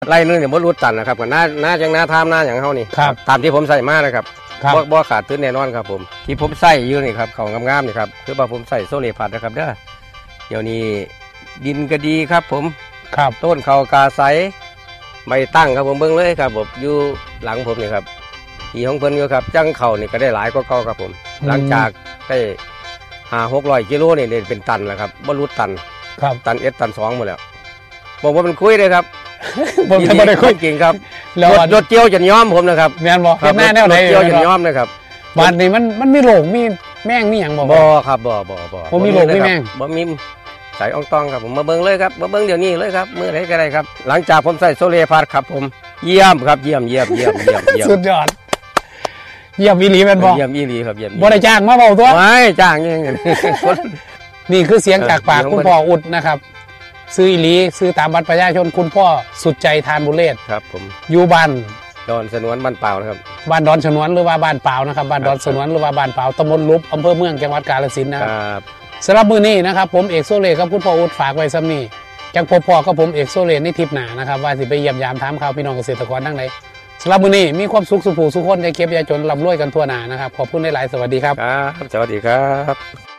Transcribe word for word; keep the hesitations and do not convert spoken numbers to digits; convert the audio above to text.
ไร่นึงเนี่ยมดรูดตันนะครับกับหน้าหน้าจังหน้าทามหน้าอย่างเขานี่ครับตามที่ผมใส่มานะครับครับบ่บ่ขาดทุนแน่นอนครับผมที่ผมใส่อยู่นี่ครับเขางามๆนี่ครับคือว่าผมใส่โซเลพัดนะครับเด้อเดี๋ยวนี้ดินก็ดีครับผมครับต้นเขากาใสไม่ตั้งครับผมเบิ่งเลยครับผมอยู่หลังผมนี่ครับที่ของเพิ่นอยู่ครับจังเขานี่ก็ได้หลายกว่าเก่าครับผม หลังจากได้ห้าหกร้อยกิโลนี่เป็นตันแล้วครับบรรลุตันครับตันเอสตันสองหมดแล้วบอกว่ามันคุยเลยครับผมจะไม่ได้คุยจริงครับแล้วรถรถเจียวจะย้อมผมนะครับแม่นบอกเห็นหน้าแนวไหนรถเจียวจะย้อมนะครับบ้านนี้มันมันมีโรคมีแม่งมีอย่างบอกบ่ครับบ่บ่บ่ผมมีโรคมีแม่งบ่มีใส่อ่องตองครับผมมาเบิ่งเลยครับมาเบิ่งเดี๋ยวนี้เลยครับมื้อไหนก็ได้ครับหลังจากผมใส่โซเลพาร์ครับผมเยี่ยมครับเยี่ยมเยี่ยมเยี่ยมเยี่ยมเยี่ยมสุดยอดเยี่ยมอีหลีแม่นบอกเยี่ยมอีหลีครับเยี่ยมบ่ได้จ้างมาเบาตัวไม่จ้างยังไงนี่คือเสียงจากปากเออคุณพ่ออุดนะครับซื้ออีหลีซื้อตามบัตรประชาชนคุณพ่อสุดใจทานบุเรศครับผมอยู่บ้านดอนสนวนบ้านเปล่านะครับบ้านดอนฉนวนหรือว่าบ้านเปล่านะครับบ้านดอนฉนวนหรือว่าบ้านเปล่าตำบลลุบอำเภอเมืองจังหวัดกาฬสินธุ์นะคครับรับสำหรับมือนี้นะครับผมเอกโซเลครับคุณพ่ออุดฝากไว้ซ้ำนี่จังพบพ่อกับผมเอกโซเลในทริปหนานะครับว่าสิไปเยี่ยมยามถามข่าวพี่น้องเกษตรกรทั้งใดสำหรับมือนี้มีความสุขสุขผู้สุขคนใจเก็บยาจนลำรวยกันทั่วหน้านะครับขอบคุณหลายๆสวัสดีครับครับสวัสดีครับ